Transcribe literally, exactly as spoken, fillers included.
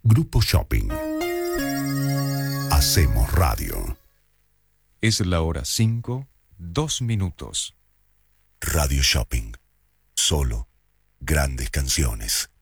Grupo Shopping. Hacemos radio. Es la hora cinco, dos minutos. Radio Shopping. Solo grandes canciones.